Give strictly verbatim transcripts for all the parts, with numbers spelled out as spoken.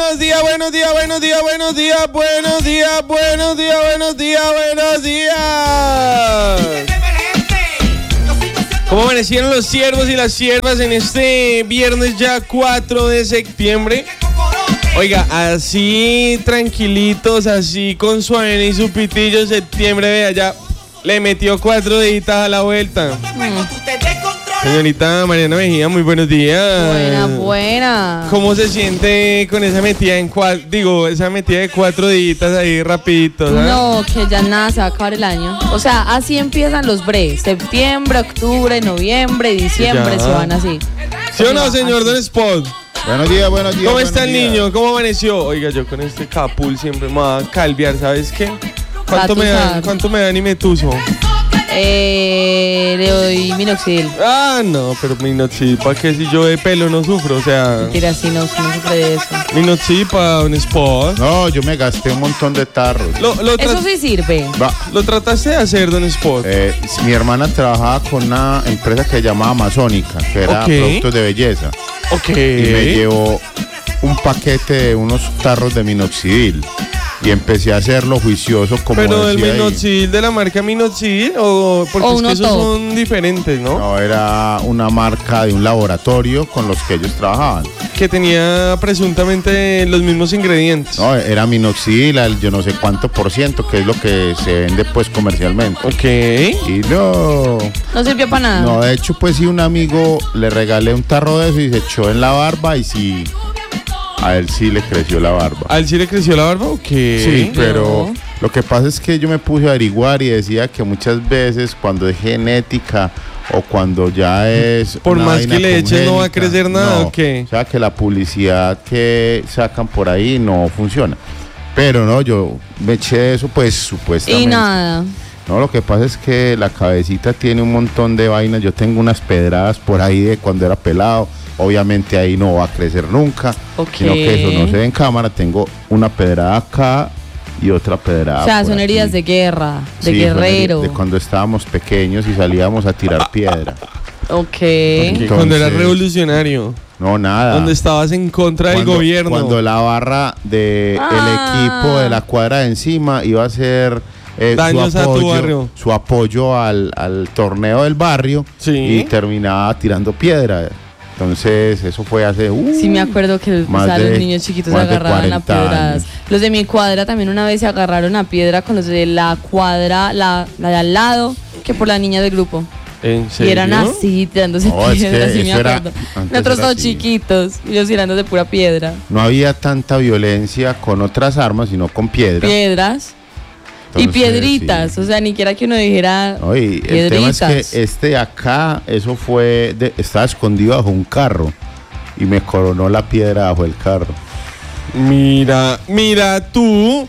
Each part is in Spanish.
buenos días, buenos días, buenos días, buenos días, buenos días, buenos días, buenos días, buenos días. ¿Cómo amanecieron los siervos y las siervas en este viernes ya cuatro de septiembre? Oiga, así tranquilitos, así con suave y su pitillo, septiembre, vea, ya le metió cuatro deditas a la vuelta. Mm. Señorita Mariana Mejía, muy buenos días. Buena, buena. ¿Cómo se siente con esa metida en cuatro, digo, esa metida de cuatro deditas ahí rapidito? ¿sabes? No, que ya nada, se va a acabar el año. O sea, así empiezan los breaks. Septiembre, octubre, noviembre, diciembre, Ya. se van así. ¿Sí o no, señor Don Spot? Buenos días, buenos días. ¿Cómo buenos está el días. niño? ¿Cómo amaneció? Oiga, yo con este capul siempre me va a calviar, ¿sabes qué? ¿Cuánto me dan? Batusar. ¿Cuánto me dan y me tuso? Eh, le doy minoxidil. Ah, no, pero minoxidil, ¿para qué si yo de pelo no sufro? O sea, Mentira, sí, no, no sufre de eso. minoxidil para un spot. No, yo me gasté un montón de tarros. Lo, lo, tra- Eso sí sirve. Va, lo trataste de hacer, Don Spot. eh, mi hermana trabajaba con una empresa que se llamaba Amazónica, que era Ok. productos de belleza. Ok. Y me llevó un paquete de unos tarros de minoxidil. Y empecé a hacerlo juicioso como Pero el decía ahí. minoxidil de la marca minoxidil o porque O es que uno esos top. son diferentes, ¿no? No, era una marca de un laboratorio con los que ellos trabajaban. Que tenía presuntamente los mismos ingredientes. No, era minoxidil al yo no sé cuánto por ciento, que es lo que se vende pues comercialmente. Ok. Y no, No sirvió para nada. no, de hecho pues sí, un amigo le regalé un tarro de eso y se echó en la barba y sí, a él sí le creció la barba. ¿A él sí le creció la barba? Ok. Sí, pero No. lo que pasa es que yo me puse a averiguar y decía que muchas veces cuando es genética o cuando ya es Por una más vaina que le eches, no va a congénita, crecer nada, no. ¿o qué? O sea que la publicidad que sacan por ahí no funciona. Pero no, yo me eché eso pues supuestamente. Y nada. No, lo que pasa es que la cabecita tiene un montón de vainas. Yo tengo unas pedradas por ahí de cuando era pelado. Obviamente ahí no va a crecer nunca. Ok. Sino que eso no se ve en cámara. Tengo una pedrada acá y otra pedrada O sea, por son aquí. heridas de guerra, de Sí, son guerrero. heridas de cuando estábamos pequeños y salíamos a tirar piedra. Ok. Que cuando era Entonces- revolucionario. No, nada. Donde estabas en contra del Cuando- gobierno. Cuando la barra del Ah. equipo de la cuadra de encima iba a hacer eh, Daños su a tu apoyo, barrio. su apoyo al, al torneo del barrio Sí. y terminaba tirando piedra. Entonces, eso fue hace... uh, Sí, me acuerdo que o más sea, de- los niños chiquitos se más de agarraban a cuarenta piedradas. años. Los de mi cuadra también una vez se agarraron a piedra con los de la cuadra, la, la de al lado, que por la niña del grupo. ¿En Y serio? eran así, tirándose No, es que piedras, sí me eso era- acuerdo. antes Nosotros era todos así. chiquitos, y ellos tirando de pura piedra. No había tanta violencia con otras armas, sino con piedra. Piedras. Y Entonces, piedritas, sí. o sea, ni quiera que uno dijera No, y el tema es piedritas. que este de acá, eso fue, de- estaba escondido bajo un carro y me coronó la piedra bajo el carro. Mira, mira tú.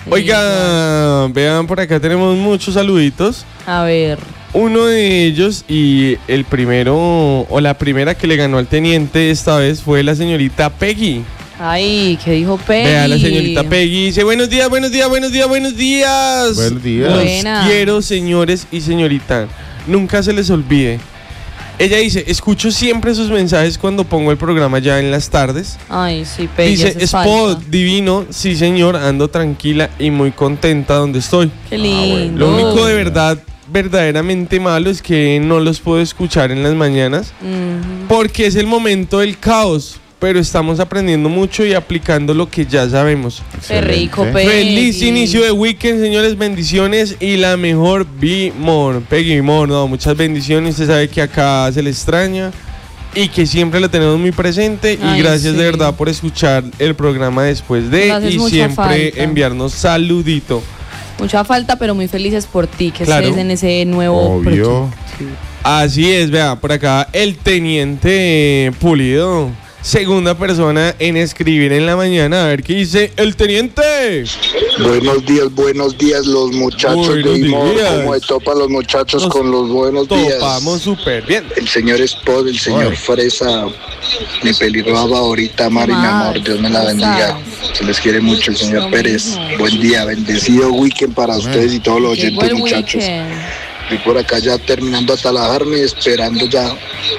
Oiga, vean, por acá tenemos muchos saluditos. A ver, Uno de ellos y el primero o la primera que le ganó al teniente esta vez fue la señorita Peggy. ay, ¿qué dijo Peggy? Vea, la señorita Peggy dice buenos días, buenos días, buenos días, buenos días. Buenos días. Los Buena. quiero, señores y señorita. Nunca se les olvide. Ella dice, escucho siempre sus mensajes cuando pongo el programa ya en las tardes. Ay, sí, Peggy. Dice, haces Spot, falta. divino, sí señor, ando tranquila y muy contenta donde estoy. Qué lindo. Lo único de verdad, verdaderamente malo es que no los puedo escuchar en las mañanas Ujú. porque es el momento del caos, pero estamos aprendiendo mucho y aplicando lo que ya sabemos. Qué rico, Excelente. Peggy. Feliz inicio de weekend, señores, bendiciones y la mejor B-More, Peggy B-More, no, muchas bendiciones, usted sabe que acá se le extraña y que siempre la tenemos muy presente y Ay, gracias sí. de verdad por escuchar el programa después de Nos haces y mucha siempre falta. enviarnos saludito. Mucha falta, pero muy felices por ti, que Claro. estés en ese nuevo Obvio. proyecto. Sí. Así es, vea, por acá el teniente Pulido, segunda persona en escribir en la mañana, a ver qué dice el teniente. Buenos días, buenos días los muchachos Buenos de Imor, días. ¿cómo se topan los muchachos Nos con los buenos días? Topamos súper bien. El señor Spot, el señor Bueno. Fresa, mi pelirroja favorita, Mari, mi amor, Dios me la bendiga. Se les quiere mucho el señor Lo Pérez. mismo. Buen día, bendecido weekend para ustedes y todos los Llegó oyentes el muchachos. weekend. Estoy por acá ya terminando de atalajarme, esperando ya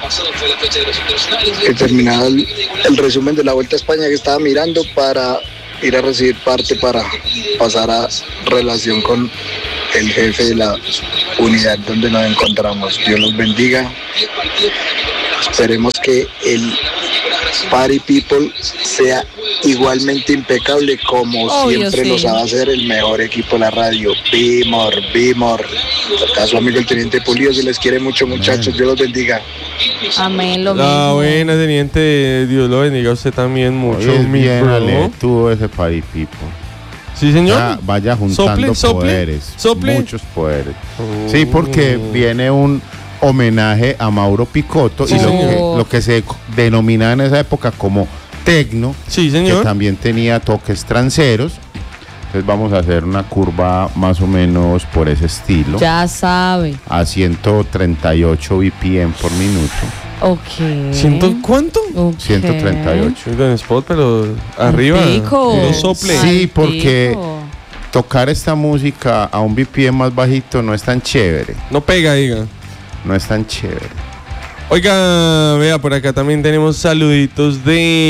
que terminara el, el resumen de la Vuelta a España que estaba mirando para ir a recibir parte para pasar a relación con el jefe de la unidad donde nos encontramos. Dios los bendiga. Esperemos que el Party People sea igualmente impecable como Obvio, siempre sí. lo sabe hacer el mejor equipo de la radio. Bimor, Bimor. Acá su amigo el Teniente Pulido, se les quiere mucho, muchachos. Dios los bendiga. Amén, lo La mismo. buena, teniente, Dios lo bendiga a usted también mucho. Hoy es mi bien bro. aletudo ese Party People. Sí, señor. Ya vaya juntando Sople, sople, poderes, sople. muchos poderes. Sí, porque viene un homenaje a Mauro Picotto Sí, y lo señor. que, lo que se denominaba en esa época como tecno, Sí, que señor. también tenía toques tranceros. Entonces vamos a hacer una curva más o menos por ese estilo, Ya sabe. a ciento treinta y ocho B P M por minuto. Ok. ¿Ciento cuánto? Ok. ciento treinta y ocho. Oigan, spot, pero arriba. Pico. Lo sople. Sí, porque- Altico. Tocar esta música a un B P M más bajito no es tan chévere, No pega, diga. no es tan chévere. Oiga, vea, por acá también tenemos saluditos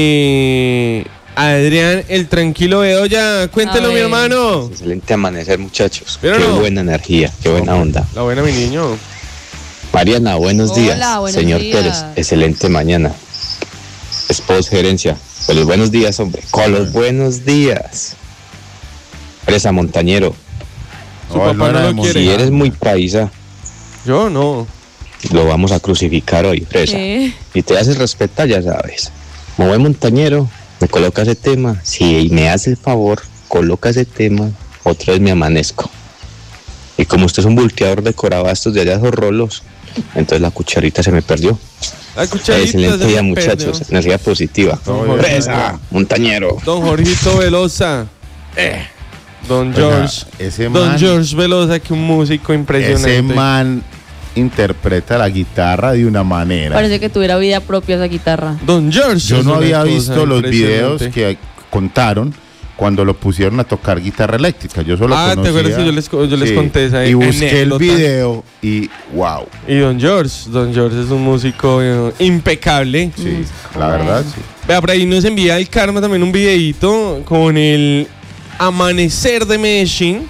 de Adrián, el tranquilo Bedoya. Cuéntelo, A mi ver. hermano. Excelente amanecer, muchachos. ¿Vieron Qué no? buena energía, qué buena onda. La buena, mi niño. Mariana, buenos Hola, días. buenos Señor días. Pérez, excelente mañana. Esposo gerencia, con los buenos días, hombre. Con los buenos días. Presa Montañero, Su Oh, él papá no era lo de quiere. si Montaña. eres muy paisa, Yo no. lo vamos a crucificar hoy, presa. ¿Qué? Si te haces respetar, ya sabes. Como buen montañero, me coloca ese tema. Si me hace el favor, coloca ese tema, otra vez me amanezco. Y como usted es un volteador de corabastos de allá esos rolos, entonces la cucharita se me perdió. La cucharita. Excelente se día, me muchachos. perdió. Energía positiva. Oye, Presa, montañero. Don Jorgito Velosa. Eh. Don Oiga, George. ese Don man- George Velosa, que un músico impresionante. Ese man interpreta la guitarra de una manera. Parece que tuviera vida propia esa guitarra. Don George. Yo es no una había cosa visto los videos impresionante. que contaron cuando lo pusieron a tocar guitarra eléctrica. Yo solo Ah, ¿te conocía. acuerdas que yo les, co- yo les Sí, conté esa y busqué anécdota? el video y wow. Y Don George. Don George es un músico eh, impecable. Sí, la verdad, sí. Vea, por ahí nos envía el Karma también un videito con el amanecer de Medellín.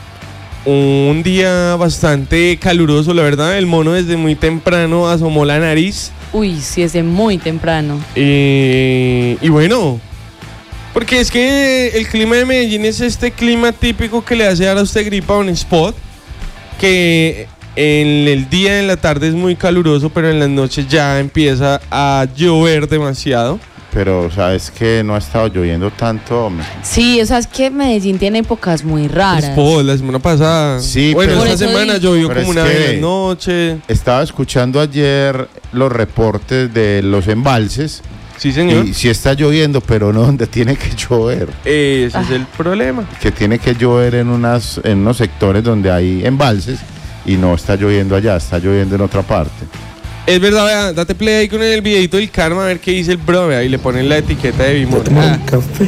Un día bastante caluroso, la verdad. El mono desde muy temprano asomó la nariz. Uy, sí, es de muy temprano. Eh, y bueno, porque es que el clima de Medellín es este clima típico que le hace dar a usted gripa a un spot. Que en el día, en la tarde es muy caluroso, pero en las noches ya empieza a llover demasiado. Pero sabes que no ha estado lloviendo tanto, hombre. Sí, o sea, es que Medellín tiene épocas muy raras. Spot, la semana pasada. Sí, bueno, pero- esta Por eso semana digo. llovió Pero como es una que- vez en la noche. Estaba escuchando ayer los reportes de los embalses Sí, señor. y sí está lloviendo, pero no donde tiene que llover. Ese es Ah. el problema. Que tiene que llover en unas en unos sectores donde hay embalses y no está lloviendo allá, está lloviendo en otra parte. Es verdad, vea, date play ahí con el videito del Karma a ver qué dice el bro, vea, y le ponen la etiqueta de Bimor. Ah, café.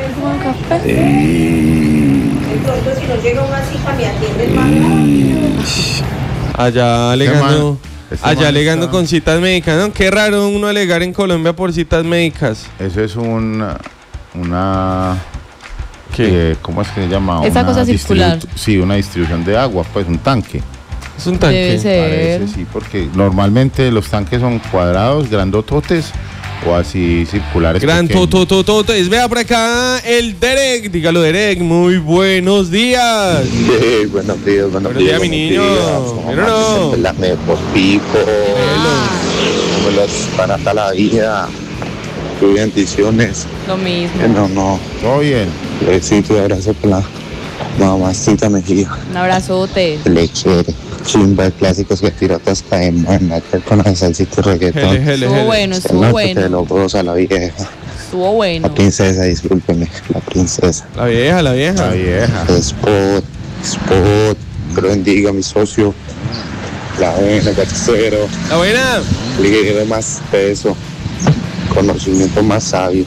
allá alegando, man- ese allá man alegando está- con citas médicas, ¿no? Qué raro uno alegar en Colombia por citas médicas. Eso es una una ¿Qué? eh, ¿cómo es que se llama? Esa Una cosa circular. distribu- Sí, una distribución de agua, pues un tanque. Es un tanque. Debe ser. Parece, sí, porque normalmente los tanques son cuadrados, grandototes o así circulares. Gran pequeños. toto, es vea por acá el Derek, dígalo Derek, muy buenos días. Sí, buenos días, buenos, Buenos días, mi niño. Mira, no. La me por pico. No me las van hasta la vida. Qué bendiciones. Lo mismo. Que no, no. Todo bien. Besito y abrazo con la mamacita Mejía. Un abrazote. Le quiere. Chimba de clásicos que tira hasta de mana con la salsita y reggaetón. Jele, jele, Estuvo jele. bueno, Se estuvo nota que bueno. lo goza la vieja. Estuvo bueno. La princesa, discúlpeme. La princesa. La vieja, la vieja. La vieja. Spot, Spot. Que lo bendiga mi socio. La buena, tercero. La buena. Líder más peso. Conocimiento más sabio.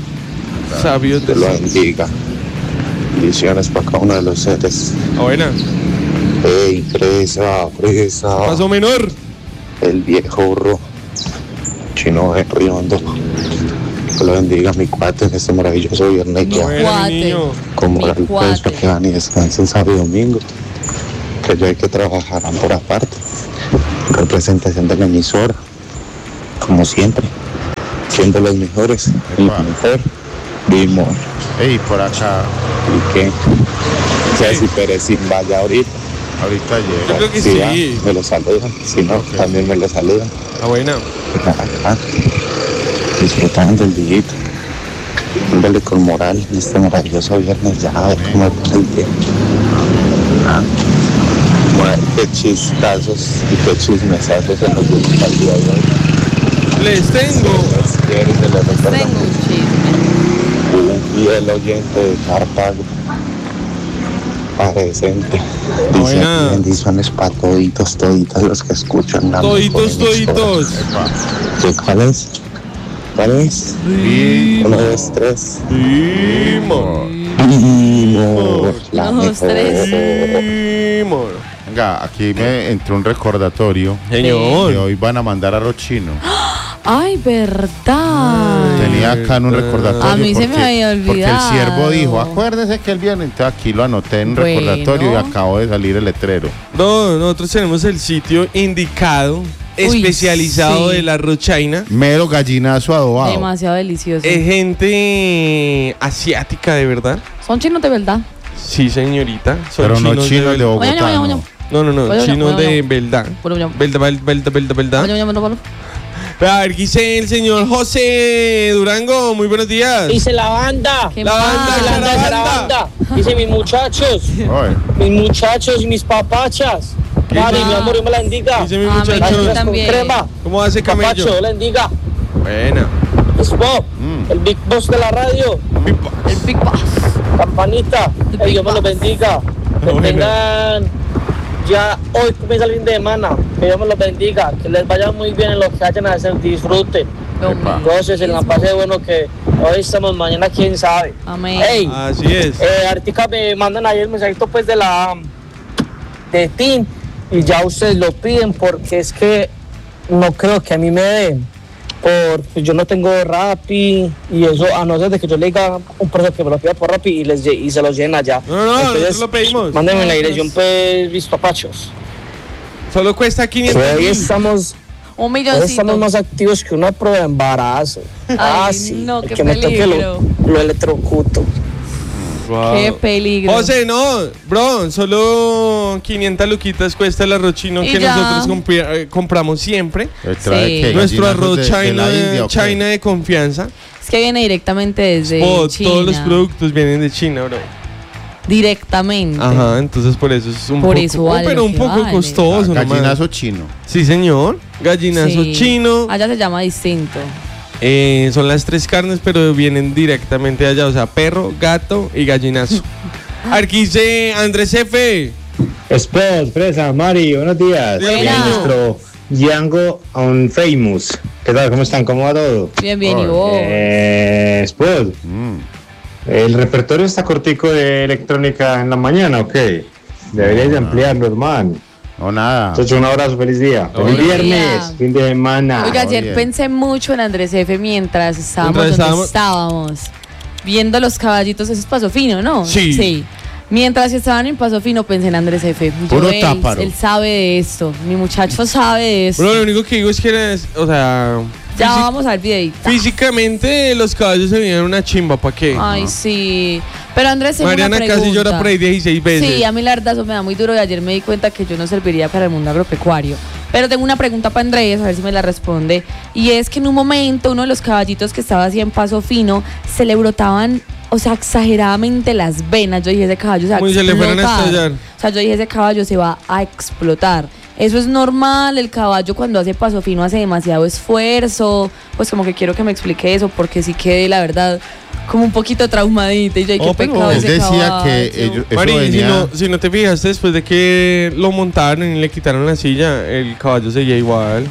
Sabios de Que lo bendiga. Bendiciones para cada uno de los seres. La buena. Ey, presa, presa. Paso menor. El viejo burro. Chino de Riondo. Que lo bendiga mi cuate en este maravilloso viernes ya. Bueno, mi Cuate. niño. Con Mi moral pues, para cuate. que van y descansen sábado y domingo. Que yo hay que trabajar por aparte. Representación de la emisora. Como siempre. Siendo los mejores. El Epa. mejor. Vimos. Ey, por acá, Y que. Ceci Pérez sin vaya ahorita. ahorita Yo llega. creo que Si va, sí. me lo saludan. Si no, Ok. también me lo saludan. Ah, buena. Acá, disfrutando el día. Dándole con moral en este maravilloso viernes. Ya a ver cómo pasa el día. Ah, bueno, qué chistazos y qué chismesazos se nos gustan el día de hoy. Les tengo. Si quieres, se lo recuerdo. Tengo un chisme. Un fiel oyente de Cartago. Parecente. Dice Buena. aquí bendiciones para toditos, toditas los que escuchan la Toditos, mejor emisora. toditos. Epa. ¿Qué, ¿Cuál es? ¿Cuál es? Uno, dos, tres. Dimos. Vimos la Uno, dos, mejor. tres. Dimos. Venga, aquí me entró un recordatorio que Señor. hoy van a mandar arroz chino. Ay, verdad. Tenía acá en un recordatorio. A mí se me porque- había Porque el olvidado. siervo dijo, acuérdese que el viernes, entonces aquí lo anoté en un Bueno. recordatorio y acabo de salir el letrero. No, nosotros tenemos el sitio indicado, especializado sí. de la Rochaina. Mero gallinazo adobado. Demasiado delicioso. Es gente asiática, de verdad. Son chinos de verdad. Sí, señorita. Son Pero no chinos chinos de verdad. Bogotá. Oye, oye, no. oye. No, no, no, Oye, oye, chinos oye, de oye. verdad. Bueno, ya. Verdad, verdad, verdad, verdad, verdad. Oye, oye, oye, oye. A ver, dice el señor José Durango, muy buenos días. Dice la banda. ¿Qué La más? banda, La banda, dice la banda. banda. Dice mis muchachos. Oye, Mis muchachos y mis papachas. ¿Qué Mari, más? mi amor, Dios me la bendiga. Dice mi Amén. Las muchacho. chicas con también. crema. ¿Cómo hace Papacho, camello? Dios la bendiga. Buena. Es Bob, Mm. el Big Boss de la radio. El Big Boss. Campanita. The Que Big Dios me los Boss. bendiga. Que Bueno. tengan ya hoy comienza el fin de semana. Que Dios me los bendiga. Que les vaya muy bien en lo que hayan a hacer. Disfruten. Lo Epa. Entonces, en la mismo. pase bueno que hoy estamos, mañana quién sabe. Amén. Ey, Así es. Eh, ahorita me mandan ahí el mensajito pues de la de Team y ya ustedes lo piden porque es que no creo que a mí me den porque yo no tengo Rappi y eso a no ser de que yo le diga a un profesor que me lo pida por Rappi y, les, lle- y se los llena ya. No, no, nosotros lo pedimos. Mándenme la dirección pues mis papachos. Solo cuesta quinientos Que hoy mil. estamos, Un hoy milloncito. estamos más activos que una prueba de embarazo. ah, Ay, sí, no, el qué que me toque peligro. lo, lo electrocuto. Wow. Qué peligro. José, no, bro, solo quinientas luquitas cuesta el arroz chino Y que ya. nosotros compri- eh, compramos siempre. el trae Sí. que Nuestro gallinazos arroz de- de china la de, India, ¿o qué? China de confianza. Es que viene directamente desde Oh, China. todos los productos vienen de China, bro. Directamente. Ajá, entonces por eso es un Por poco, eso oh, vale pero lo un que poco vale. costoso, Ah, nomás. gallinazo chino. Sí, señor. Gallinazo Sí. chino. Allá se llama distinto. Eh, son las tres carnes, pero vienen directamente de allá. O sea, perro, gato y gallinazo. Arquise Andrés F. Sport, Fresa, Mari, buenos días. Buenas. Y a nuestro Django on Famous. ¿Qué tal? ¿Cómo están? ¿Cómo va todo? Bien, bien, y Oh, vos. Eh, Sport, Mm. ¿el repertorio está cortico de electrónica en la mañana o qué? Deberías de ampliarlo, hermano. No, nada. Entonces, un abrazo, feliz día. Feliz Hola. viernes, fin de semana. Oiga, ayer oye. pensé mucho en Andrés F mientras estábamos Mientras donde estábamos- estábamos. Viendo los caballitos, eso es Paso Fino, ¿no? Sí. Mientras estaban en Paso Fino pensé en Andrés F. Yo, Puro él, táparo. él sabe de esto. Mi muchacho sabe de esto. Bro, lo único que digo es que, era- o sea, Ya físic- vamos al videito. físicamente los caballos se veían una chimba, ¿para qué? Ay, sí. Pero Andrés, tengo Mariana una casi llora pregunta. por ahí dieciséis veces. Sí, a mí la verdad eso me da muy duro y ayer me di cuenta que yo no serviría para el mundo agropecuario. Pero tengo una pregunta para Andrés, a ver si me la responde. Y es que en un momento uno de los caballitos que estaba así en Paso Fino se le brotaban, o sea, exageradamente las venas. Yo dije, ese caballo se va a Como si se le fueran a explotar. estallar. O sea, yo dije, ese caballo se va a explotar. Eso es normal, el caballo cuando hace Paso Fino hace demasiado esfuerzo. Pues como que quiero que me explique eso, porque sí quedé, la verdad, como un poquito traumadita. Y yo, ay, qué Oh, pero pecado Él ese decía caballo. que ellos, eso Mari, si venía... no, si no te fijaste, después de que lo montaron y le quitaron la silla, el caballo seguía igual.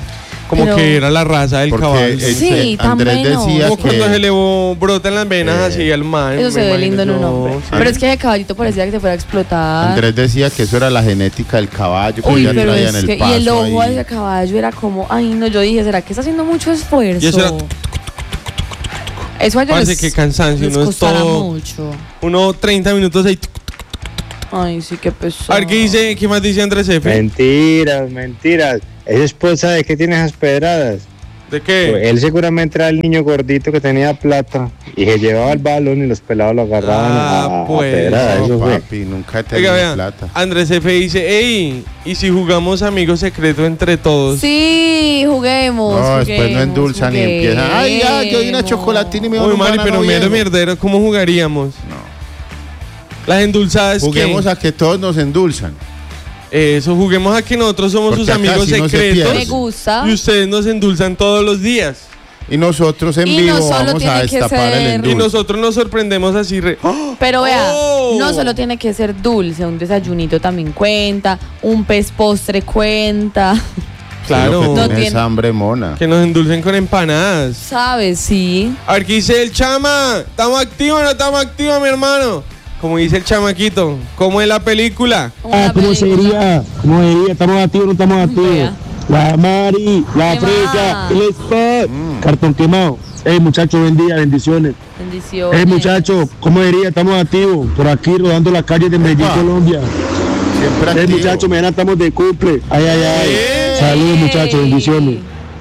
como Pero- que era la raza del Porque caballo. él Sí, se- tan Andrés bueno. decía Como cuando se que le bo- brotan las venas Eh, así al man. Eso se me ve imagino lindo en un yo, hombre. sí. Pero es que de caballito parecía que se fuera a explotar. Andrés decía que eso era la genética del caballo que Uy, ya pero traían es el que, paso y el ojo ahí. de ese caballo era como, ay no, yo dije, ¿será que está haciendo mucho esfuerzo? Y eso era- Eso a ellos Parece les- que cansancio, les uno es costará todo- mucho. Uno treinta minutos ahí. Ay, sí, qué pesado. A ver qué dice, ¿qué más dice Andrés F? Mentiras, mentiras. Esa esposa de qué tiene esas pedradas. ¿De qué? Él seguramente era el niño gordito que tenía plata y que llevaba el balón y los pelados lo agarraban Ah, a, a pues. pedradas. No, Eso fue. papi, nunca he Oiga, tenido vea, plata. Andrés F dice, hey, ¿y si jugamos amigo secreto entre todos? Sí, juguemos. No, después no juguemos, endulzan y empiezan. Ay, ya, yo di una juguemos". chocolatina y me van Uy, un Mari, banano pero mierda, viejo. mierdero, ¿cómo jugaríamos? Las endulzadas, Juguemos ¿qué? a que todos nos endulzan. Eso, juguemos a que nosotros somos Porque sus acá amigos sí no se secretos. pierde. Me gusta. Y ustedes nos endulzan todos los días. Y nosotros en Y vivo no solo vamos tiene a que destapar el ser- endulce. Y nosotros nos sorprendemos así. Re... ¡Oh! Pero vea, Oh. no solo tiene que ser dulce, un desayunito también cuenta, un pez postre cuenta. Claro, Lo que No tienes tiene- hambre, mona. que nos endulcen con empanadas. ¿Sabes? Sí. A ver, ¿qué dice el chama? ¿Estamos activos o no estamos activos, mi hermano? Como dice el chamaquito, ¿cómo es la película? Como Ah, la ¿cómo película. sería? ¿Cómo sería? ¿Estamos activos o no estamos activos? Vea. La Mari, la ¿Qué fresa, más? el spot, Mm. cartón quemado. Ey, muchachos, buen día, bendiciones. Bendiciones. Ey, muchachos, ¿cómo sería? Estamos activos por aquí rodando las calles de Medellín, Epa. Colombia. Siempre Ey, activo. muchachos, mañana estamos de cumple. Ay, ay, ay. ¡Eh! Saludos, muchachos, bendiciones.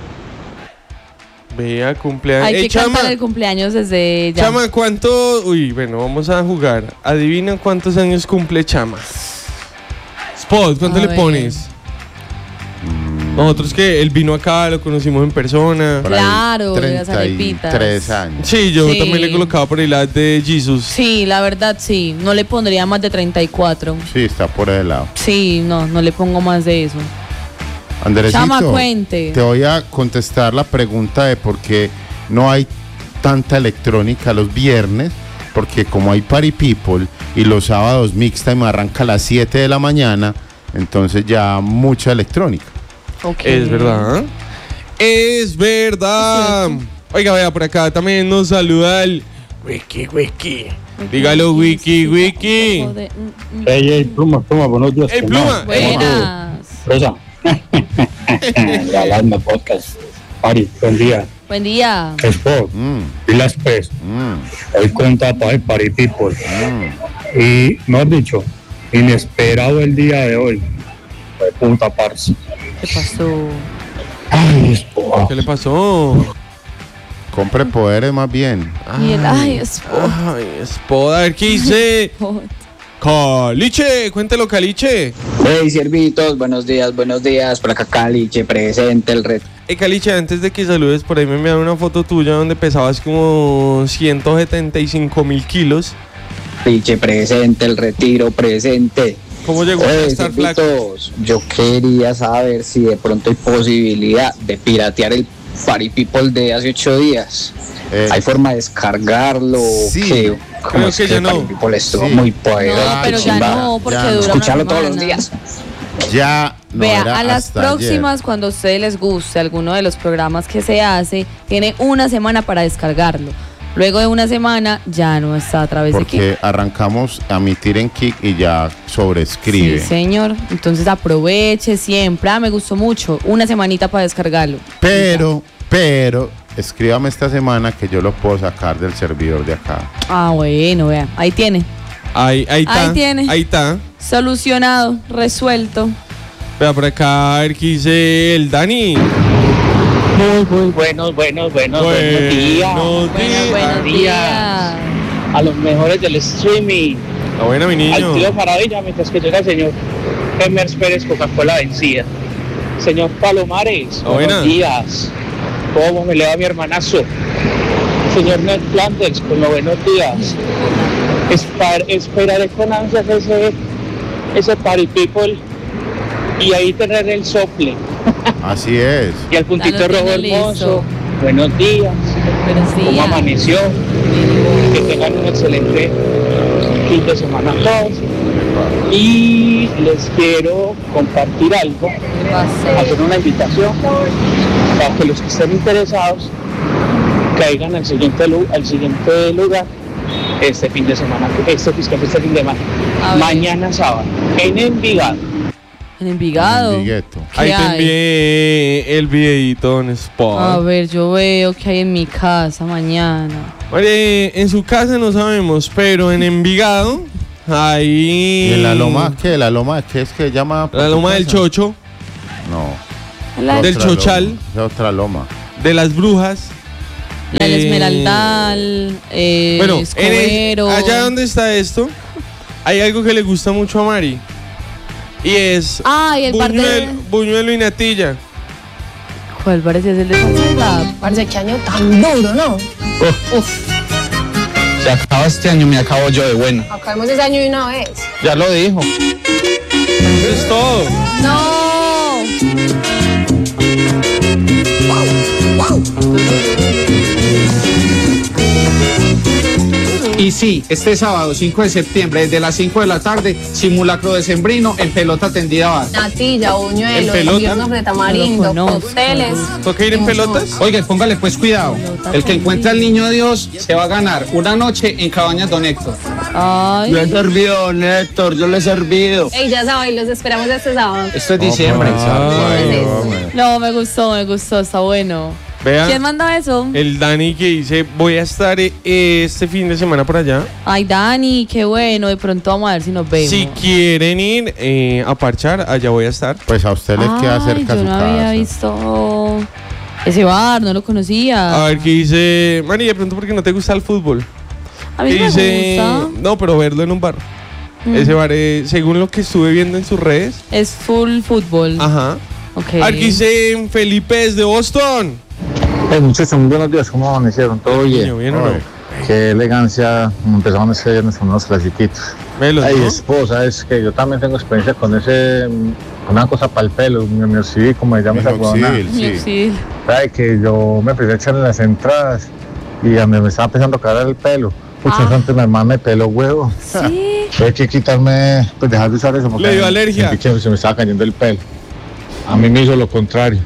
Vea, cumpleaños. Hay Ey, que chama, cantar el cumpleaños desde ya. chama, ¿cuánto? Uy, bueno, vamos a jugar. Adivina cuántos años cumple Chama. Spot, ¿cuánto A le ver. pones? Nosotros que él vino acá, lo conocimos en persona. Por ahí, Claro, de las treinta y arepitas. tres años. Sí, yo Sí. también le colocaba por ahí la de Jesus. Sí, la verdad sí. No le pondría más de treinta y cuatro. Sí, está por el lado. Sí, no, no le pongo más de eso. Andresito, Chama, cuente. te voy a contestar la pregunta de por qué no hay tanta electrónica los viernes, porque como hay Party People y los sábados Mixta y me arranca a las siete de la mañana, entonces ya mucha electrónica. Ok. Es verdad. Es verdad. Oiga, vea, por acá también nos saluda el Wiki Wiki. Dígalo, Wiki Wiki. Un poco de- mm, mm. Ey, ey, Pluma, Pluma, buenos días. ¡Ey, Pluma! ¡Ey! Buenas. Rosa. Galanda Podcast. Mari, buen día. Buen día. Spot, Mm, y las pez. mm, Hoy cuenta para el Party People. mm. Y, mejor dicho, inesperado el día de hoy. De punta parce. ¿Qué pasó? Ay, Spot. ¿Qué le pasó? Compre poderes más bien. Y el, ay, es Ay, Spot, a ver qué dice. Caliche, cuéntelo, Caliche. Hey, siervitos, buenos días, buenos días. Por acá Caliche, presente el reto. Hey, Caliche, antes de que saludes, por ahí me enviaron una foto tuya donde pesabas como ciento setenta y cinco mil kilos. Caliche, presente el retiro, presente. ¿Cómo llegó a Hey, estar flaco? siervitos, yo quería saber si de pronto hay posibilidad de piratear el Party People de hace ocho días. Eh, ¿Hay forma de descargarlo? sí, ¿Qué? ¿Cómo creo es que que ya el no. Party People estuvo Sí. muy poderoso? No, pero ya chimba. no, porque ya dura no. una Escucharlo todos los semana. días. ya no Vea, era a las hasta próximas, cuando a ustedes les guste alguno de los programas que se hace, tiene una semana para descargarlo. Luego de una semana ya no está a través ayer, de Kik. porque arrancamos a emitir en Kik y ya sobrescribe. Sí, señor. Entonces aproveche siempre. Ah, me gustó mucho. Una semanita para descargarlo. Pero, pero, escríbame esta semana que yo lo puedo sacar del servidor de acá. Ah, bueno, vea. Ahí tiene. Ahí, ahí está. Ahí tiene. Ahí está. Solucionado, resuelto. Vea por acá, a ver qué dice el Dani. Muy, muy buenos, buenos, buenos, buenos días. Buenos Bueno, días. buenos días. A los mejores del streaming. La buena, mi niño. Al tío Maravilla, mientras que llega el señor Emers Pérez, Coca-Cola vencida. Señor Palomares, Ah, buenos buena. días. ¿Cómo me le va mi hermanazo? Señor Ned Flanders, con los buenos días. Espar- esperaré con ansias ese, ese Party People y ahí tener el sople. Así es. Y al puntito Ya lo rojo tiene hermoso. listo. Buenos días. Buenos ¿Cómo días. amaneció? Que tengan un excelente fin de semana a todos. Y les quiero compartir algo, ¿Qué pasó? hacer una invitación para que los que estén interesados caigan al siguiente, lu- al siguiente lugar este fin de semana, este fiscal este fin de semana, mañana sábado, en Envigado. En Envigado. En Envigueto. ¿Qué Ahí te hay? envié el videito en Spot. A ver, yo veo que hay en mi casa mañana. Oye, en su casa no sabemos, pero en Envigado, ahí... ¿Y en la loma qué? ¿La loma qué es que llama? La loma del Chocho, No. La, Del Otra Chochal. loma, es otra loma. de las brujas. la del eh, Esmeraldal, eh, Bueno, en el- Escobero. allá donde está esto, hay algo que le gusta mucho a Mari. Y es Ay, el bar de... buñuelo, buñuelo y natilla. ¿Cuál parece es el de Salsa? Parece que año tan duro, ¿no? Uf. Se acaba este año, me acabo yo de buena. Acabemos ese año de una vez. Ya lo dijo. Eso es todo. ¡No! Y sí, este sábado cinco de septiembre, desde las cinco de la tarde, simulacro decembrino en pelota tendida bar. Natilla, ¿En buñuelos, pelota? inviernos de tamarindo, cócteles. ¿Toca ir en pelotas? Oiga, póngale pues cuidado. El que encuentre al niño Dios se va a ganar una noche en Cabañas Don Héctor. Ay. Yo he servido, Néstor, yo le he servido. Ey, ya saben, los esperamos este sábado. Esto es diciembre. Ay, Ay, hombre. No, me gustó, me gustó, está bueno. Vea, ¿Quién manda eso? el Dani que dice, voy a estar eh, este fin de semana por allá. Ay, Dani, qué bueno. De pronto vamos a ver si nos vemos. Si quieren ir eh, a parchar, allá voy a estar. Pues a usted le queda Ay, cerca yo su no había casa. visto ese bar, no lo conocía. A ver qué dice, Mari, de pronto porque no te gusta el fútbol. A mí ¿Qué me dice? gusta. No, pero verlo en un bar. Mm. Ese bar, eh, según lo que estuve viendo en sus redes. Es full fútbol. Ajá. Ok. Aquí dice Felipe desde Boston. Hey, muchachos, muy buenos días, ¿cómo amanecieron? ¿Todo bien? ¿Bien o no? Ay. Qué elegancia, como empezamos este viernes con unos clasiquitos. Velos, Ay, ¿no? esposa, es que yo también tengo experiencia con ese, mm, con una cosa para el pelo, mi minoxidil, como se llama esa huevona. Minoxidil, sí. Sí. Ay, que yo me empecé a echar en las entradas y a mí me estaba empezando a caer el pelo. Muchas Ah. antes mi hermana me peló huevo. Sí. Tuve que quitarme, pues dejar de usar eso. porque Le dio me- alergia. sentí que se me estaba cayendo el pelo. A mí me hizo lo contrario.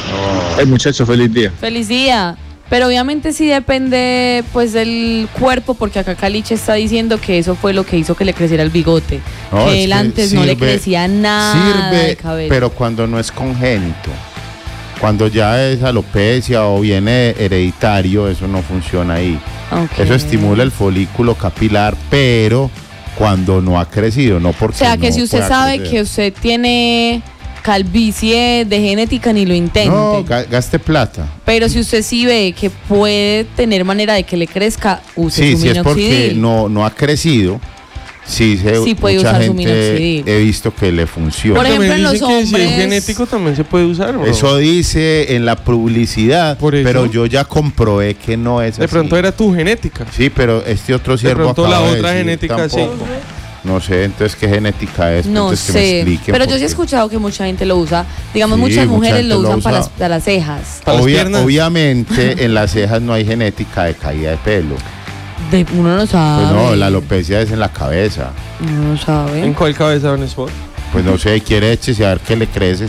Ay, muchachos, feliz día. Feliz día. Pero obviamente sí depende pues del cuerpo, porque acá Caliche está diciendo que eso fue lo que hizo que le creciera el bigote. No, que es él que antes no le sirve- crecía nada de Sirve, cabello. pero cuando no es congénito. Cuando ya es alopecia o viene hereditario, eso no funciona ahí. Ok. Eso estimula el folículo capilar, pero cuando no ha crecido, no porque O sea que no si usted pueda sabe crecer. que usted tiene calvicie de genética, ni lo intente. No, ga- gaste plata. Pero si usted sí ve que puede tener manera de que le crezca, use Sí, su si es porque minoxidil. no, no ha crecido, sí, se, Sí puede mucha usar su gente minoxidil. he visto que le funciona. Por ejemplo, en También los dicen que si es hombres- genético también se puede usar, bro. Eso dice en la publicidad, Por eso. pero yo ya comprobé que no es De así. pronto era tu genética. Sí, pero este otro De siervo pronto la acaba de otra decir genética sí. tampoco. No sé, entonces qué genética es. No entonces que me sé, expliquen, pero yo sí he porque escuchado que mucha gente lo usa. Digamos, Sí, muchas mucha mujeres gente lo lo usan para usa. las, para las cejas. Para las obvia- piernas. obviamente en las cejas no hay genética de caída de pelo. De, uno no sabe. Pues no, la alopecia es en la cabeza. Uno no sabe. ¿En cuál cabeza Don Spot? Pues no sé, quiere échese a ver qué le crece.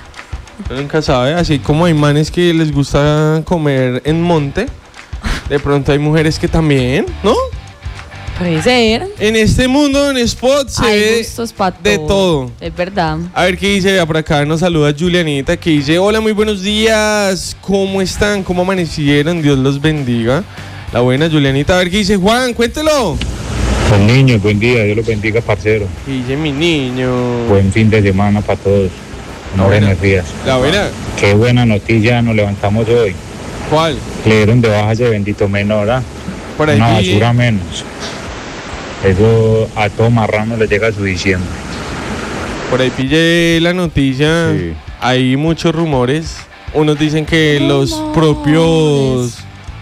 Nunca sabe, así como hay manes que les gusta comer en monte, de pronto hay mujeres que también, ¿no? Puede ser. En este mundo en Spot se Hay ve gustos pa' de todo. Es verdad. A ver qué dice, vea, por acá nos saluda Julianita que dice, hola, muy buenos días, ¿cómo están? ¿Cómo amanecieron? Dios los bendiga. La buena Julianita, a ver qué dice Juan, cuéntelo. Buen niño, buen día, Dios los bendiga, parcero. ¿Qué dice mi niño? Buen fin de semana para todos. No buena. energías. La buena, Qué buena noticia nos levantamos hoy. ¿cuál? Le dieron de baja ese bendito menor, ¿ah? Por ahí Una vi- basura menos. Eso a todo marrano le llega a su diciembre. Por ahí pillé la noticia, Sí. hay muchos rumores. Unos dicen que los Rumores. propios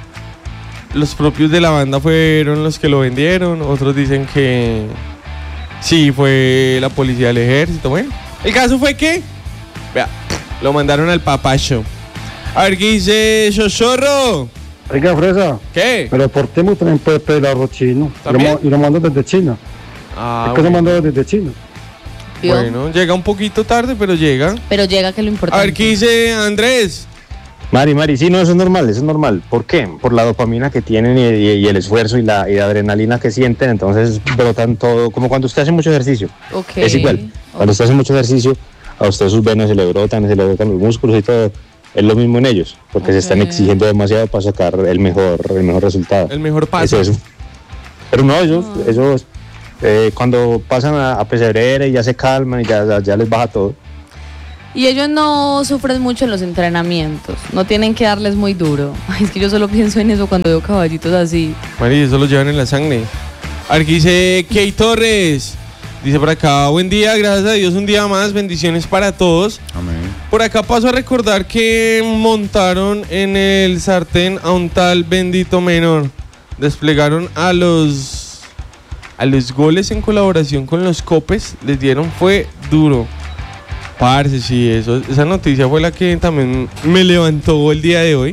los propios de la banda fueron los que lo vendieron. Otros dicen que sí, fue la policía del ejército. Bueno, el caso fue que, vea, lo mandaron al papacho. A ver qué dice Xochorro. Oiga, Fresa, ¿Qué? pero ¿por qué también puede pedir arroz chino? ¿También? Y lo mando desde China. Ah, ¿Por qué lo bueno. mando desde China? ¿Vio? Bueno, llega un poquito tarde, pero llega. Pero llega que lo A importante. ver qué dice Andrés. Mari, Mari, sí, no, eso es normal, eso es normal. ¿Por qué? Por la dopamina que tienen y, y- y el esfuerzo y la, y la adrenalina que sienten, entonces brotan todo, como cuando usted hace mucho ejercicio. Ok. Es igual, cuando usted hace mucho ejercicio, a usted sus venas se le brotan, se le brotan los músculos y todo. Es lo mismo en ellos, porque se están Ok. exigiendo demasiado para sacar el mejor, el mejor resultado. El mejor paso. Es eso. Pero no, ellos, ellos eh, cuando pasan a, a pesebrera y ya se calman y ya, ya, ya les baja todo. Y ellos no sufren mucho en los entrenamientos, no tienen que darles muy duro. Ay, es que yo solo pienso en eso cuando veo caballitos así. Mari, eso lo llevan en la sangre. Aquí dice Key Torres. Dice por acá, buen día, gracias a Dios, un día más, bendiciones para todos. Amén. Por acá paso a recordar que montaron en el sartén a un tal bendito menor. Desplegaron a los a los goles en colaboración con los Copes, les dieron fue duro. Parce, sí, eso, esa noticia fue la que también me levantó el día de hoy.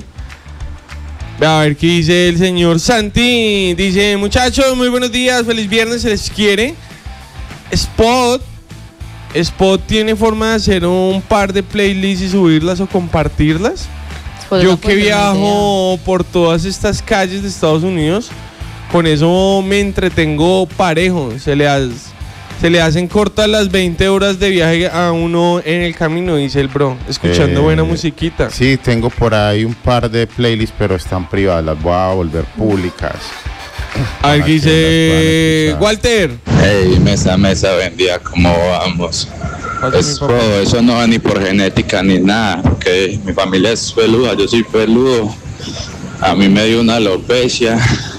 A ver qué dice el señor Santi. Dice, muchachos, muy buenos días, feliz viernes, se les quiere. Spot Spot tiene forma de hacer un par de playlists y subirlas o compartirlas. Pues Yo esa que puede ser una viajo por todas estas calles de Estados Unidos, con eso me entretengo parejo. Se le, has- se le hacen cortas las veinte horas de viaje a uno en el camino, dice el bro, escuchando Eh, buena musiquita. Sí, tengo por ahí un par de playlists, pero están privadas, las voy a volver públicas. A ver para qué que dice las puedan Walter. Hey, mesa, mesa, vendía, ¿cómo vamos? Pasa, Es, mi papá. oh, eso no va ni por genética ni nada, porque mi familia es peluda, yo soy peludo. A mí me dio una alopecia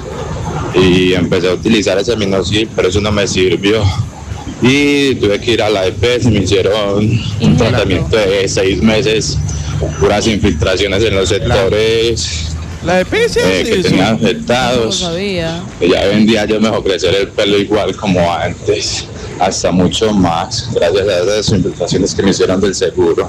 y empecé a utilizar ese minoxidil, pero eso no me sirvió. Y tuve que ir a la E P S, me hicieron un tratamiento de seis meses, puras infiltraciones en los sectores La E P S eh, hace que eso. tenían No lo afectados. sabía. Y ya hoy en día yo me dejó crecer el pelo igual como antes, hasta mucho más, gracias a esas infiltraciones que me hicieron del seguro.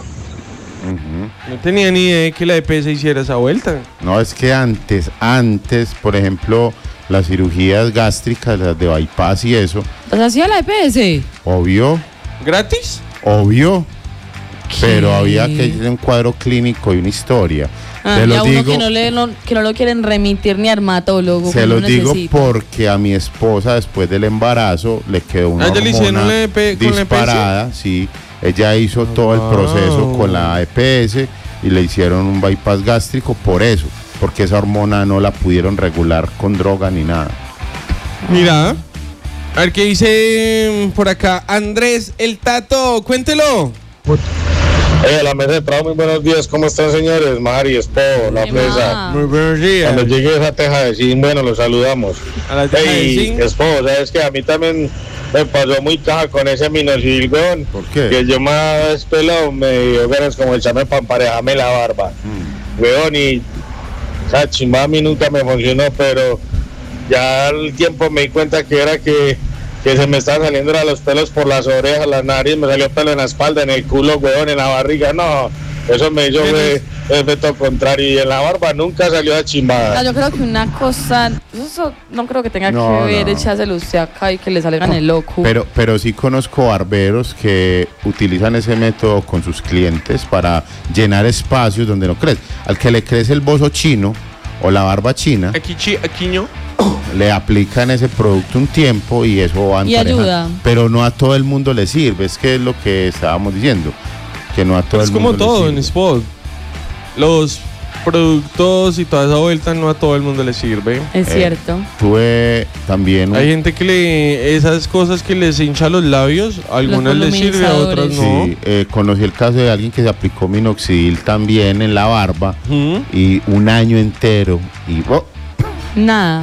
Ujú. No tenía ni idea de que la E P S hiciera esa vuelta. No, es que antes, antes, por ejemplo, las cirugías gástricas, las de bypass y eso, ¿Las hacía la E P S? obvio, ¿Gratis? obvio, pero había que ir un cuadro clínico y una historia. Ah, Te y lo a uno digo, que no, le, no- que no lo quieren remitir ni a armatólogo. se que los uno digo necesita. porque a mi esposa después del embarazo le quedó una Ah, ¿ya le hicieron hormona la E P con la E P S? disparada, sí. Ella hizo todo el proceso Wow. con la E P S y le hicieron un bypass gástrico por eso, porque esa hormona no la pudieron regular con droga ni nada. Mira. A ver qué dice mm, por acá Andrés el Tato. Cuéntelo. Eh, la mesa de trabajo, muy buenos días. ¿Cómo están, señores? Mari, Espo, la Ay, mesa. ma. Muy buenos días. Cuando llegue esa teja de zinc, bueno, los saludamos. A la teja de Hey, zinc. Espo, sabes que a mí también me pasó muy caja con ese minoxidil, weón. ¿Por qué? Que yo más pelado me dio ganas como echarme para emparejarme la barba. Mm. Weón, y esa chimba a mí nunca me funcionó, pero ya al tiempo me di cuenta que era que, que se me estaban saliendo era los pelos por las orejas, las narices, me salió pelo en la espalda, en el culo, weón, en la barriga, no, eso me hizo fue efecto contrario, y en la barba nunca salió la No, chimbada. yo creo que una cosa, eso no creo que tenga No, que ver no. echárselo usted acá y que le salgan el loco. Pero, pero sí conozco barberos que utilizan ese método con sus clientes para llenar espacios donde no crece. Al que le crece el bozo chino o la barba china, Aquí, chi- aquí no. le aplican ese producto un tiempo y eso va Y emparejando. ayuda. Pero no a todo el mundo le sirve, es que es lo que estábamos diciendo, que no a todo Es el como mundo todo le en sirve. Spot. Los productos y toda esa vuelta no a todo el mundo le sirve. Es Eh, cierto. Tuve también un- Hay gente que le esas cosas que les hincha los labios, a algunas les sirve, a otras no. Sí, eh, conocí el caso de alguien que se aplicó minoxidil también en la barba Ujú. y un año entero y oh, Nada.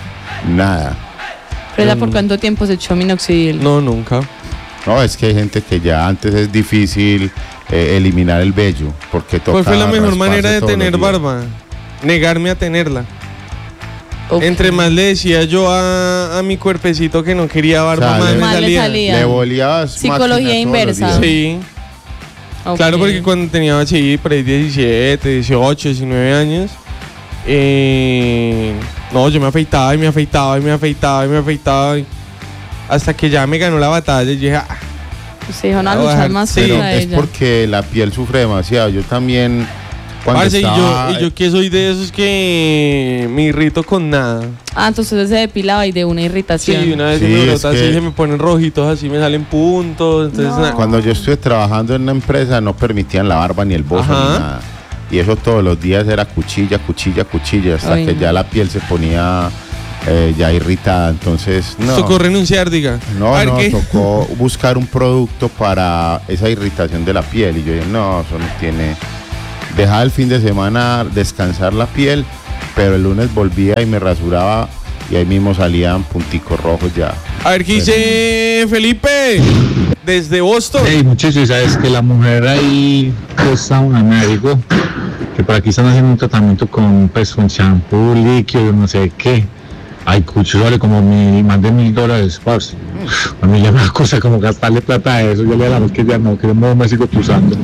nada. ¿Pero ella por cuánto tiempo se echó minoxidil? No, nunca. No, es que hay gente que ya antes es difícil eh, eliminar el vello porque toca ¿Cuál fue la mejor rasparse manera de todos los tener días. barba? Negarme a tenerla. Ok. Entre más le decía yo a, a mi cuerpecito que no quería barba, O sea, más le- me Más le salía. salía. Le volías Psicología máquina todos los inversa. días. Sí, Ok. claro, porque cuando tenía sí, por ahí diecisiete, dieciocho, diecinueve años, eh, no, yo me afeitaba y me afeitaba y me afeitaba y me afeitaba y- hasta que ya me ganó la batalla y dije, ah, Se dijo, no, a Voy a luchar dejar- más sí, Pero contra es ella. porque la piel sufre demasiado. Yo también Cuando Parce, estaba- y yo, y yo que soy de esos que me irrito con nada. Ah, entonces se depilaba y de una irritación. Sí, una vez Sí, se me es brota así, que- se me ponen rojitos así, me salen puntos. Entonces, No. na- Cuando yo estuve trabajando en una empresa no permitían la barba ni el bozo Ajá. ni nada. Y eso todos los días era cuchilla, cuchilla, cuchilla, hasta Ay, que no. ya la piel se ponía eh, ya irritada. Entonces, no. tocó renunciar, diga. No, A ver, no, ¿qué? tocó buscar un producto para esa irritación de la piel. Y yo dije, no, eso no tiene... Dejaba el fin de semana descansar la piel, pero el lunes volvía y me rasuraba y ahí mismo salían punticos rojos ya. A ver, ¿qué dice Felipe? Desde Boston. Hey, muchachos, sabes que la mujer ahí está un médico, que por aquí están haciendo un tratamiento con, pues, con champú, líquido, no sé qué. Ay, cucho, vale como mil, más de mil dólares, parce. A mí ya me da cosa como gastarle plata a eso. Yo le damos que ya no, que no me sigo usando.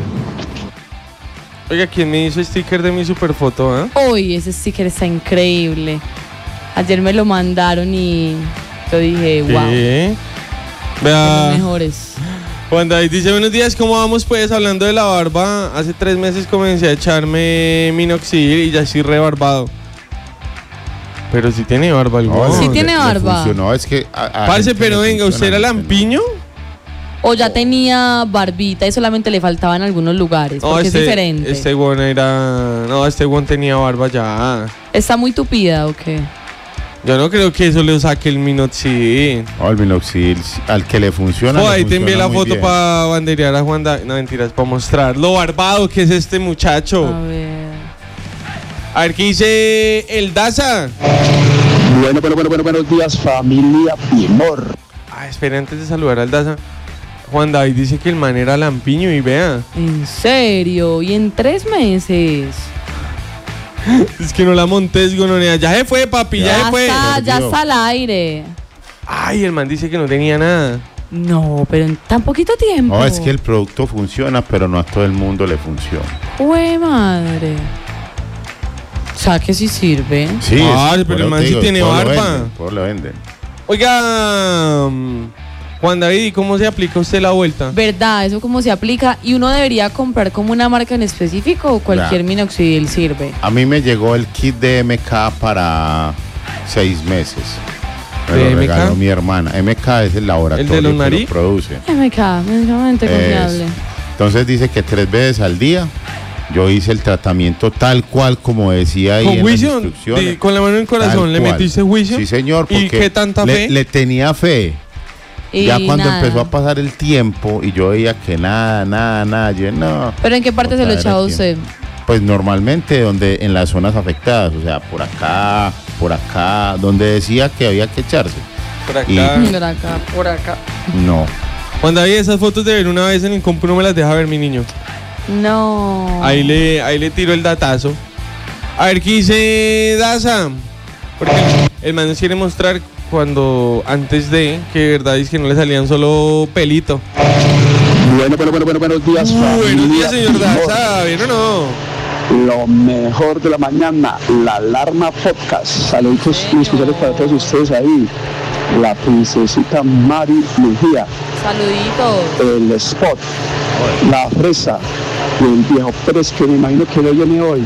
Oiga, ¿quién me hizo sticker de mi superfoto, ah? Uy, ese sticker está increíble. Ayer me lo mandaron y yo dije, wow, de ¿Qué? Vea. los mejores. Juan David dice, buenos días, ¿cómo vamos pues? Hablando de la barba, hace tres meses comencé a echarme minoxidil y ya estoy rebarbado. Pero si tiene barba el No, huevón. Sí le- tiene le barba. funcionó, es que a- a Parce, gente pero le venga, ¿usted funciona, era a gente no. lampiño? O ya tenía barbita y solamente le faltaba en algunos lugares, porque este, es diferente. Este huevón era... No, este huevón tenía barba ya. ¿Está muy tupida o qué? Yo no creo que eso le saque el minoxidil. No, el minoxidil, al que le funciona. Oh, le ahí te envié funciona la muy foto bien. para banderear a Juan David. No, mentiras, para mostrar lo barbado que es este muchacho. A ver. A ver, ¿qué dice el Daza? Bueno, bueno, bueno, bueno, buenos días, familia Pimor. Ah, espera, antes de saludar al Daza. Juan David dice que el man era lampiño y vea. ¿En serio? ¿Y en tres meses? Es que no la montes, gonorrea. Ya se fue, papi, ya, se fue. está, ya está al aire. Ay, el man dice que no tenía nada. No, pero en tan poquito tiempo. No, es que el producto funciona, pero no a todo el mundo le funciona. ¡Jue madre! O sea, que sí sirve. Sí, Ah, es- pero por el eso man te sí digo, tiene todo lo barba. venden, todo lo venden. Oiga, mm, Juan David, ¿y cómo se aplica usted la vuelta? ¿Verdad? Eso como se aplica. ¿Y uno debería comprar como una marca en específico o cualquier Ya. minoxidil sirve? A mí me llegó el kit de M K para seis meses. Me ¿De lo M K? regaló mi hermana. M K es el laboratorio ¿El de los que nariz? lo produce. M K, medicamente Es- confiable. Entonces dice que tres veces al día. Yo hice el tratamiento tal cual como decía ahí ¿Con en las juicio? instrucciones. Di- ¿Con la mano en el corazón Tal le cual. metiste juicio? Sí, señor. ¿Y porque qué tanta le- fe? Le tenía fe. Y ya cuando nada. empezó a pasar el tiempo y yo veía que nada, nada, nada, yo no. ¿Pero en qué parte se lo Otra echaba vez usted? Pues normalmente donde en las zonas afectadas, o sea, por acá, por acá, donde decía que había que echarse. Por acá. Y- Por acá, por acá. No. Juan David, esas fotos de ver una vez en el compu no me las deja ver, mi niño. No. Ahí le, ahí le tiro el datazo. A ver, ¿qué dice Daza? Porque el, el man nos quiere mostrar cuando, antes de, que de verdad es que no le salían solo pelito. Bueno, bueno, bueno, bueno, buenos días, Buenos familia días, señor Pimor. Daza, ¿bien o no? Lo mejor de la mañana, la alarma podcast. Saludos muy especiales para todos ustedes ahí. La princesita Mari Lujía, Saluditos. el spot, la fresa y el viejo Pérez que me imagino que lo viene hoy.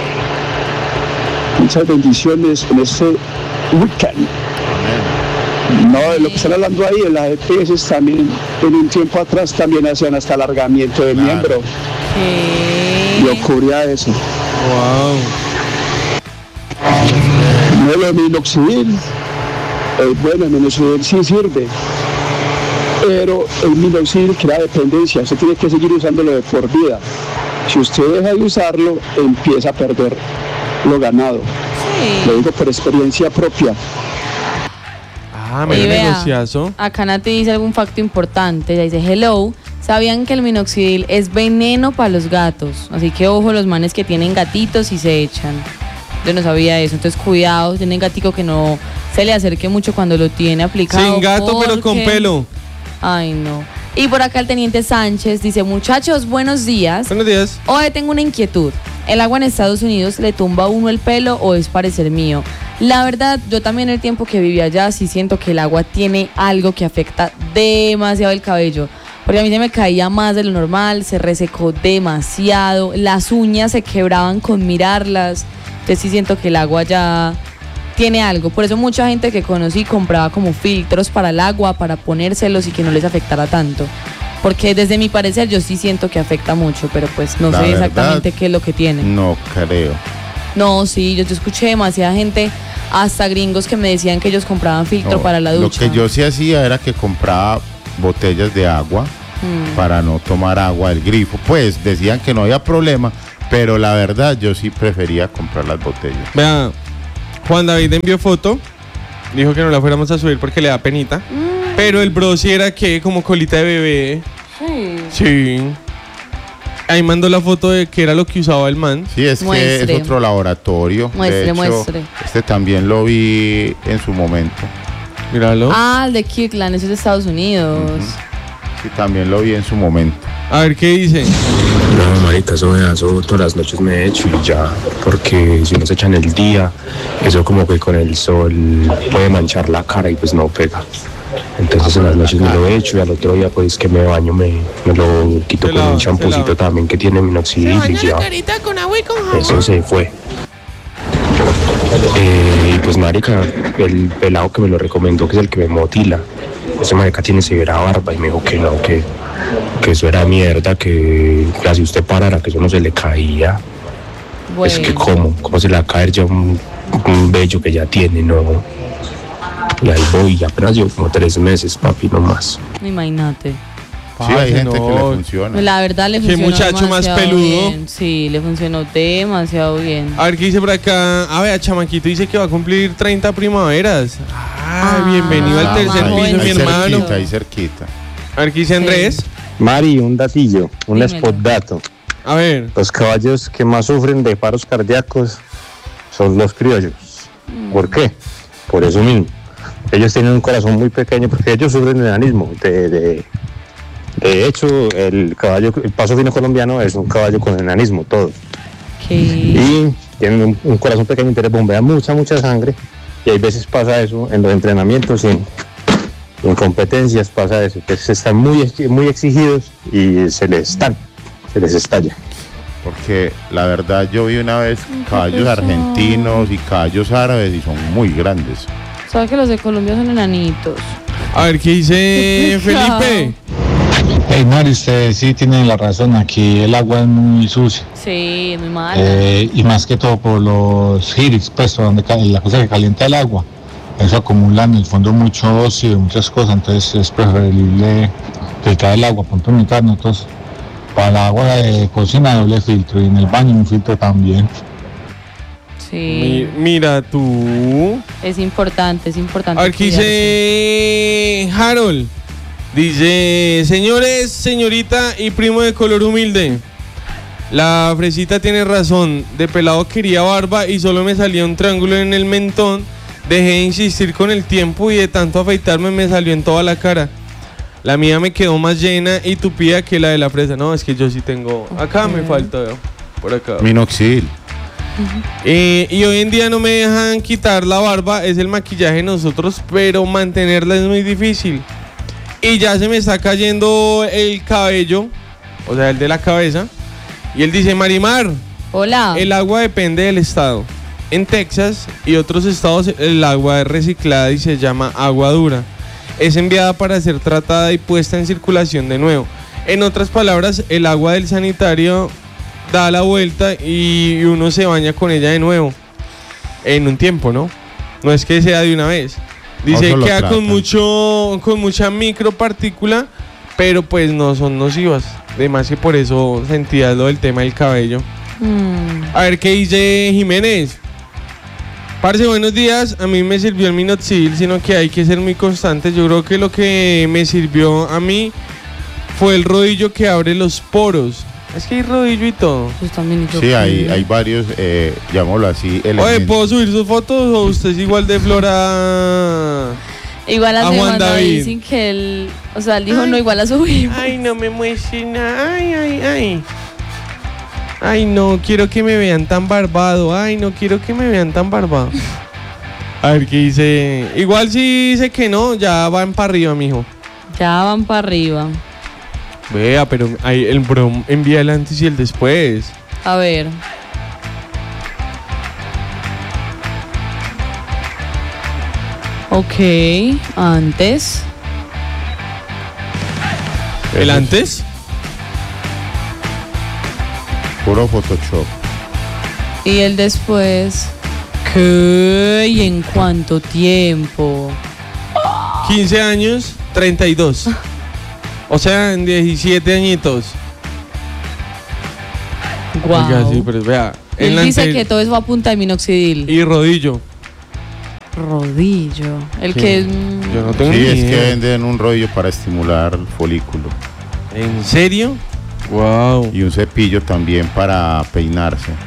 Muchas bendiciones en este weekend. No, de lo que están hablando ahí, en las E P S también, en un tiempo atrás también hacían hasta alargamiento de miembro. ¿Qué? Yo cubría eso. Wow. No, lo de minoxidil, eh, bueno, el minoxidil sí sirve, pero el minoxidil crea dependencia, usted tiene que seguir usándolo de por vida. Si usted deja de usarlo, empieza a perder lo ganado. Sí. Lo digo por experiencia propia. Ah, me Y dio vea, negociazo. acá Nati dice algún facto importante. Ella dice, hello, ¿sabían que el minoxidil es veneno para los gatos? Así que ojo los manes que tienen gatitos y se echan. Yo no sabía eso, entonces cuidado, tienen gatico que no se le acerque mucho cuando lo tiene aplicado. Sin gato, pero con porque- pelo. Ay, no. Y por acá el teniente Sánchez dice, muchachos, buenos días. Buenos días. Hoy tengo una inquietud. ¿El agua en Estados Unidos le tumba a uno el pelo o es parecer mío? La verdad, yo también el tiempo que viví allá sí siento que el agua tiene algo que afecta demasiado el cabello. Porque a mí se me caía más de lo normal, se resecó demasiado, las uñas se quebraban con mirarlas. Entonces sí siento que el agua ya tiene algo. Por eso mucha gente que conocí compraba como filtros para el agua, para ponérselos y que no les afectara tanto. Porque desde mi parecer yo sí siento que afecta mucho, pero pues no La sé verdad, exactamente qué es lo que tiene. No creo. No, sí, yo, yo escuché demasiada gente, hasta gringos que me decían que ellos compraban filtro No, para la ducha. Lo que yo sí hacía era que compraba botellas de agua Mm. para no tomar agua del grifo. Pues decían que no había problema, pero la verdad yo sí prefería comprar las botellas. Vea, Juan David envió foto, dijo que no la fuéramos a subir porque le da penita, Mm. pero el bro sí era que como colita de bebé. Sí. Sí. Ahí mandó la foto de que era lo que usaba el man. Sí, es Muestre. que es otro laboratorio. Muestre, de hecho, muestre. Este también lo vi en su momento. Míralo. Ah, el de Kirkland, eso es de Estados Unidos. Sí, también lo vi en su momento. A ver, ¿qué dice? No, marica, eso, eso todas las noches me he hecho y ya, porque si uno se echa en el día, eso como que con el sol puede manchar la cara y pues no pega. Entonces en las noches me lo he hecho y al otro día pues que me baño me, me lo quito con un champucito también que tiene minoxidil y ya, con agua y con jabón. eso se fue. Eh, y pues marica, el pelado que me lo recomendó, que es el que me motila, ese marica tiene severa barba y me dijo que no, que, que eso era mierda, que que así usted parara, que eso no se le caía. Bueno. Es que cómo, cómo se le va a caer ya un, un vello que ya tiene, no. Y ahí voy, ya apenas llevo como tres meses, papi, no más. Imagínate. Sí, hay gente no. que le funciona. La verdad le Qué funcionó muchacho más demasiado peludo. bien. Sí, le funcionó demasiado bien. A ver, ¿qué dice por acá? A ver, Chamaquito dice que va a cumplir treinta primaveras. Ah, bienvenido al tercer ahí, piso, ahí mi hermano. cerquita, ahí cerquita. A ver, ¿qué dice Andrés? Mari, un datillo, un Dímelo. spot dato. A ver. Los caballos que más sufren de paros cardíacos son los criollos. ¿Por qué? Por eso mismo. Ellos tienen un corazón muy pequeño porque ellos sufren de enanismo. De, de, de hecho, el caballo, el paso fino colombiano es un caballo con enanismo, todo. Y tienen un, un corazón pequeño, entonces bombea mucha, mucha sangre. Y hay veces pasa eso en los entrenamientos y en, en competencias pasa eso, que se están muy, ex- muy exigidos y se les están, se les estalla. Porque la verdad yo vi una vez caballos argentinos y caballos árabes y son muy grandes. ¿Sabes que los de Colombia son enanitos? A ver, ¿qué dice Felipe? Hey, Mari, usted sí tiene la razón. Aquí el agua es muy sucia. Sí, muy mal. Eh, y más que todo por los giris, pues, donde ca- la cosa que calienta el agua. Eso acumula en el fondo mucho óxido y muchas cosas. Entonces es preferible filtrar el agua. Punto mi carne. Entonces, para el agua de cocina, doble filtro. Y en el baño, un filtro también. Sí. Mi- mira tú. Es importante, es importante. A ver, ¿qué dice Harold? Dice, señores, señorita y primo de color humilde. La fresita tiene razón. De pelado quería barba y solo me salía un triángulo en el mentón. Dejé de insistir con el tiempo y de tanto afeitarme me salió en toda la cara. La mía me quedó más llena y tupida que la de la fresa. No, es que yo sí tengo. Acá me falta, veo. Por acá. Minoxidil. Eh, y hoy en día no me dejan quitar la barba, es el maquillaje de nosotros, pero mantenerla es muy difícil. Y ya se me está cayendo el cabello, o sea, el de la cabeza. Y él dice, Marimar, hola. El agua depende del estado. En Texas y otros estados el agua es reciclada y se llama agua dura. Es enviada para ser tratada y puesta en circulación de nuevo. En otras palabras, el agua del sanitario da la vuelta y uno se baña con ella de nuevo en un tiempo, ¿no? No es que sea de una vez. Dice Otro lo queda con tratan. mucho con mucha micropartícula, pero pues no son nocivas. Además que por eso sentías lo del tema del cabello. Mm. A ver qué dice Jiménez. Parce, buenos días. A mí me sirvió el minoxidil, sino que hay que ser muy constante. Yo creo que lo que me sirvió a mí fue el rodillo que abre los poros. Es que hay rodillo y todo. Pues también yo Sí, hay, creo. hay varios, eh, llamémoslo así, Oye, elementos. ¿puedo subir sus fotos o usted es igual de Flora? Igual a, a de Juan Juan David. David sin que él, o sea, él dijo no, igual a subir. Ay, no me muestren nada. Ay, ay, ay. Ay, no quiero que me vean tan barbado. Ay, no quiero que me vean tan barbado. A ver qué dice. Igual si dice que no, ya van para arriba, mijo. Ya van para arriba. Vea, pero hay, el bro envía el antes y el después. A ver. Ok, antes. ¿El antes? Puro Photoshop. Y el después. ¿Qué? ¿Y en cuánto tiempo? quince años, treinta y dos. O sea, en diecisiete añitos. Guau. Oiga, sí, pero vea. Él en dice ante- que todo eso va a punta de minoxidil. Y rodillo. Rodillo. El Sí. que es. Yo no tengo Sí, ni es que idea. venden un rollo para estimular el folículo. ¿En serio? Wow. Y un cepillo también para peinarse.